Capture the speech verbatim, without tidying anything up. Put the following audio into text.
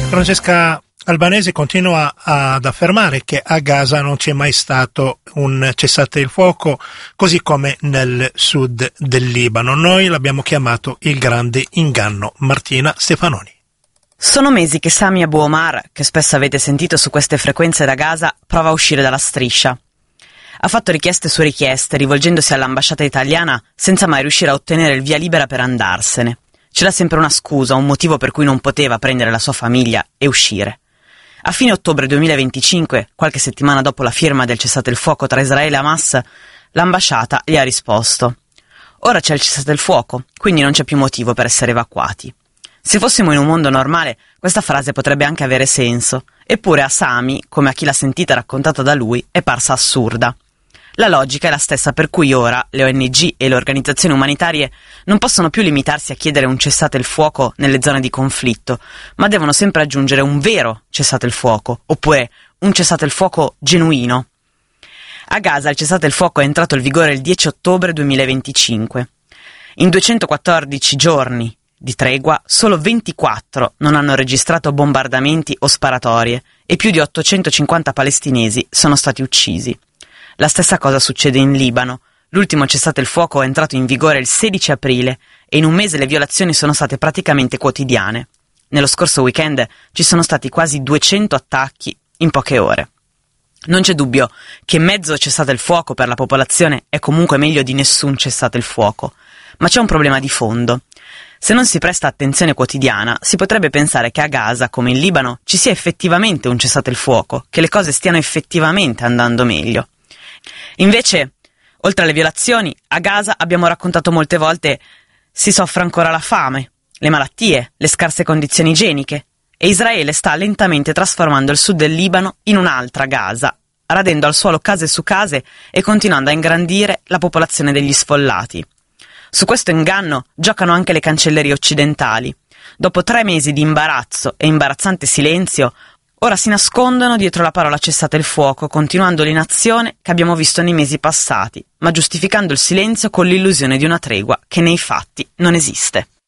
Francesca Albanese continua ad affermare che a Gaza non c'è mai stato un cessate il fuoco, così come nel sud del Libano. Noi l'abbiamo chiamato il grande inganno. Martina Stefanoni. Sono mesi che Sami Abu Omar, che spesso avete sentito su queste frequenze da Gaza, prova a uscire dalla striscia. Ha fatto richieste su richieste, rivolgendosi all'ambasciata italiana senza mai riuscire a ottenere il via libera per andarsene. C'era sempre una scusa, un motivo per cui non poteva prendere la sua famiglia e uscire. A fine ottobre duemilaventicinque, qualche settimana dopo la firma del cessate il fuoco tra Israele e Hamas, l'ambasciata gli ha risposto: ora c'è il cessate il fuoco, quindi non c'è più motivo per essere evacuati. Se fossimo in un mondo normale, questa frase potrebbe anche avere senso, eppure a Sami, come a chi l'ha sentita raccontata da lui, è parsa assurda. La logica è la stessa per cui ora le O N G e le organizzazioni umanitarie non possono più limitarsi a chiedere un cessate il fuoco nelle zone di conflitto, ma devono sempre aggiungere un vero cessate il fuoco, oppure un cessate il fuoco genuino. A Gaza il cessate il fuoco è entrato in vigore il dieci ottobre duemilaventicinque. In duecentoquattordici giorni di tregua, solo ventiquattro non hanno registrato bombardamenti o sparatorie e più di ottocentocinquanta palestinesi sono stati uccisi. La stessa cosa succede in Libano. L'ultimo cessate il fuoco è entrato in vigore il sedici aprile e in un mese le violazioni sono state praticamente quotidiane. Nello scorso weekend ci sono stati quasi duecento attacchi in poche ore. Non c'è dubbio che mezzo cessate il fuoco per la popolazione è comunque meglio di nessun cessate il fuoco, ma c'è un problema di fondo. Se non si presta attenzione quotidiana, si potrebbe pensare che a Gaza, come in Libano, ci sia effettivamente un cessate il fuoco, che le cose stiano effettivamente andando meglio. Invece, oltre alle violazioni, a Gaza, abbiamo raccontato molte volte, si soffre ancora la fame, le malattie, le scarse condizioni igieniche, e Israele sta lentamente trasformando il sud del Libano in un'altra Gaza, radendo al suolo case su case e continuando a ingrandire la popolazione degli sfollati. Su questo inganno giocano anche le cancellerie occidentali. Dopo tre mesi di imbarazzo e imbarazzante silenzio, ora si nascondono dietro la parola cessate il fuoco, continuando l'inazione che abbiamo visto nei mesi passati, ma giustificando il silenzio con l'illusione di una tregua che nei fatti non esiste.